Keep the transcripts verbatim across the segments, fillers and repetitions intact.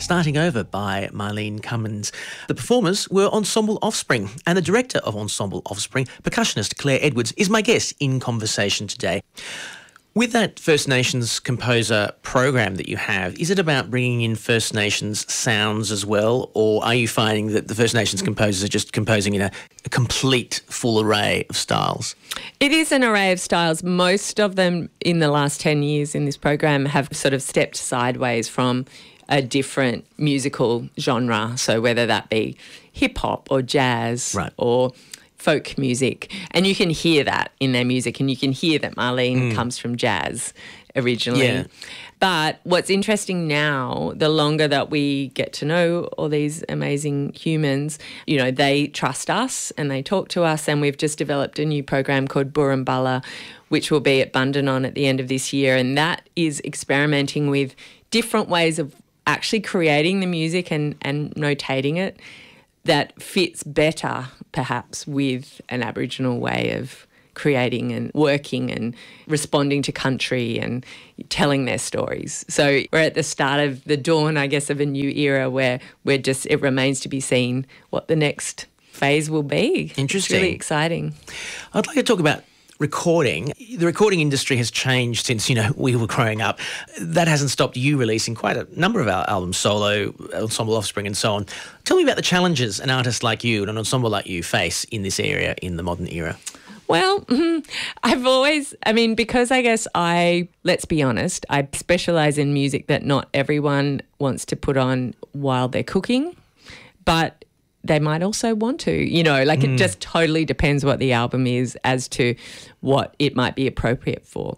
Starting Over by Marlene Cummins. The performers were Ensemble Offspring, and the director of Ensemble Offspring, percussionist Claire Edwards, is my guest in conversation today. With that First Nations composer program that you have, is it about bringing in First Nations sounds as well, or are you finding that the First Nations composers are just composing in a, a complete full array of styles? It is an array of styles. Most of them in the last ten years in this program have sort of stepped sideways from a different musical genre, so whether that be hip-hop or jazz right. or folk music, and you can hear that in their music, and you can hear that Marlene mm. comes from jazz originally. Yeah. But what's interesting now, the longer that we get to know all these amazing humans, you know, they trust us and they talk to us, and we've just developed a new program called Burrumbala, which will be at Bundanon at the end of this year, and that is experimenting with different ways of actually creating the music and, and notating it that fits better perhaps with an Aboriginal way of creating and working and responding to country and telling their stories. So we're at the start of the dawn, I guess, of a new era where we're just, it remains to be seen what the next phase will be. Interesting. It's really exciting. I'd like to talk about recording. The recording industry has changed since, you know, we were growing up. That hasn't stopped you releasing quite a number of our albums, solo, Ensemble Offspring and so on. Tell me about the challenges an artist like you and an ensemble like you face in this area, in the modern era. Well, I've always, I mean, because I guess I, let's be honest, I specialise in music that not everyone wants to put on while they're cooking, but they might also want to, you know, like mm. it just totally depends what the album is as to what it might be appropriate for.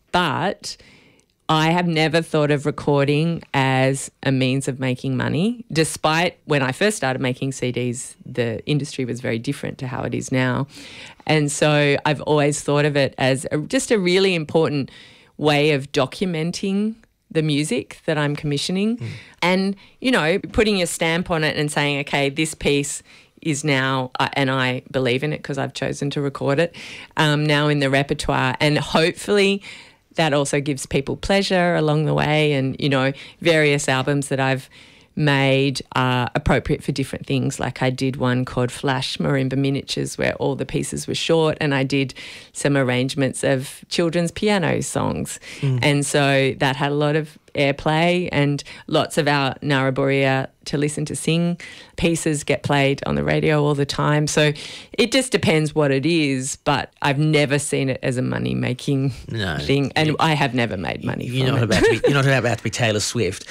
But I have never thought of recording as a means of making money, despite when I first started making C Ds, the industry was very different to how it is now. And so I've always thought of it as a, just a really important way of documenting the music that I'm commissioning mm. and, you know, putting your stamp on it and saying, okay, this piece is now, uh, and I believe in it because I've chosen to record it, um, now in the repertoire, and hopefully that also gives people pleasure along the way. And, you know, various albums that I've made are appropriate for different things. Like I did one called Flash Marimba Miniatures where all the pieces were short, and I did some arrangements of children's piano songs. Mm. And so that had a lot of airplay, and lots of our Naraburia to listen to sing pieces get played on the radio all the time. So it just depends what it is, but I've never seen it as a money-making no, thing, and I have never made money you're from not it. About to be, you're not about to be Taylor Swift.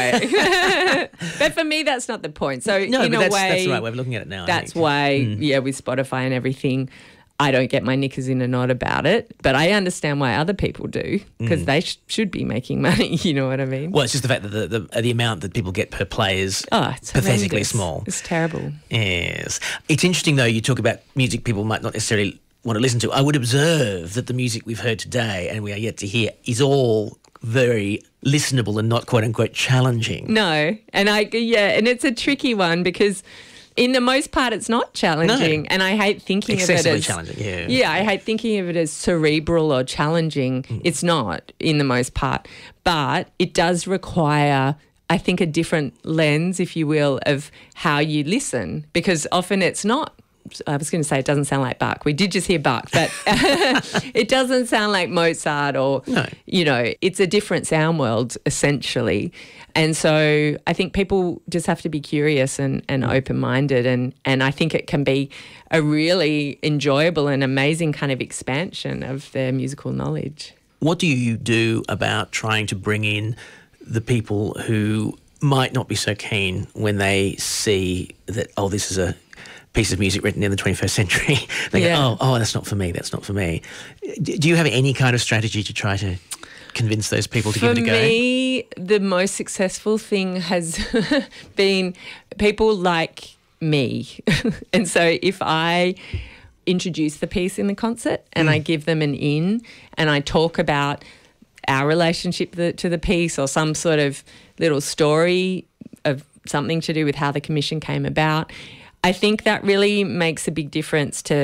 No. But for me, that's not the point. So no, in but a that's, way, that's the right way of looking at it now. That's why, mm. yeah, with Spotify and everything, I don't get my knickers in a knot about it, but I understand why other people do, because mm. they sh- should be making money, you know what I mean? Well, it's just the fact that the the, the amount that people get per play is oh, it's pathetically horrendous. small. It's terrible. Yes. It's interesting, though, you talk about music people might not necessarily want to listen to. I would observe that the music we've heard today and we are yet to hear is all very listenable and not quote-unquote challenging. No, and I yeah, and it's a tricky one because in the most part, it's not challenging, no. and I hate thinking of it as excessively challenging. Yeah, yeah, I hate thinking of it as cerebral or challenging. Mm. It's not in the most part, but it does require, I think, a different lens, if you will, of how you listen, because often it's not. I was going to say it doesn't sound like Bach. We did just hear Bach, but it doesn't sound like Mozart or, no. you know, it's a different sound world essentially. And so I think people just have to be curious and, and open-minded, and, and I think it can be a really enjoyable and amazing kind of expansion of their musical knowledge. What do you do about trying to bring in the people who might not be so keen when they see that, oh, this is a piece of music written in the twenty-first century? They yeah. go, oh, oh, that's not for me, that's not for me. Do you have any kind of strategy to try to convince those people to for give it a go? For me, the most successful thing has been people like me. And so if I introduce the piece in the concert and mm. I give them an in and I talk about our relationship to the, to the piece or some sort of little story of something to do with how the commission came about, I think that really makes a big difference to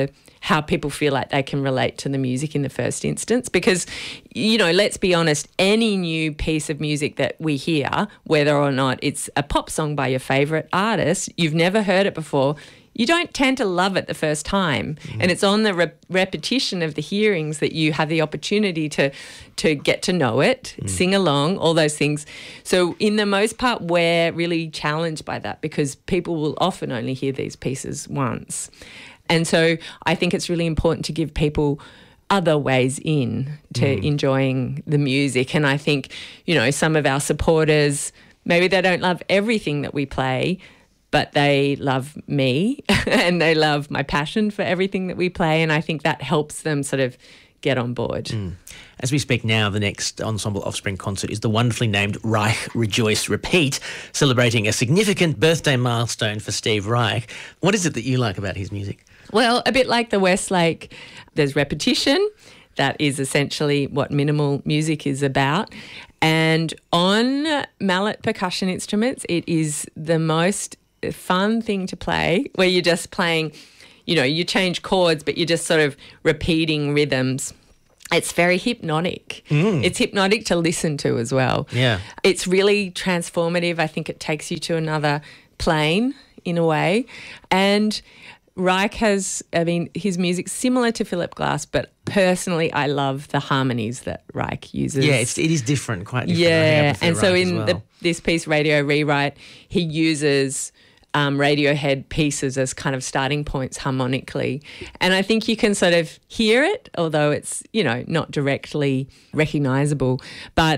how people feel like they can relate to the music in the first instance. Because, you know, let's be honest, any new piece of music that we hear, whether or not it's a pop song by your favourite artist, you've never heard it before, you don't tend to love it the first time. Mm. And it's on the re- repetition of the hearings that you have the opportunity to to get to know it, mm. sing along, all those things. So in the most part, we're really challenged by that because people will often only hear these pieces once. And so I think it's really important to give people other ways in to mm. enjoying the music. And I think, you know, some of our supporters, maybe they don't love everything that we play, but they love me and they love my passion for everything that we play, and I think that helps them sort of get on board. Mm. As we speak now, the next Ensemble Offspring concert is the wonderfully named Reich Rejoice Repeat, celebrating a significant birthday milestone for Steve Reich. What is it that you like about his music? Well, a bit like the Westlake, there's repetition. That is essentially what minimal music is about. And on mallet percussion instruments, it is the most fun thing to play, where you're just playing, you know, you change chords, but you're just sort of repeating rhythms. It's very hypnotic. Mm. It's hypnotic to listen to as well. Yeah. It's really transformative. I think it takes you to another plane in a way. And Reich has, I mean, his music's similar to Philip Glass, but personally I love the harmonies that Reich uses. Yeah, it's, it is different, quite different. Yeah, and so Reich in well. the, this piece, Radio Rewrite, he uses um, Radiohead pieces as kind of starting points harmonically. And I think you can sort of hear it, although it's, you know, not directly recognisable. But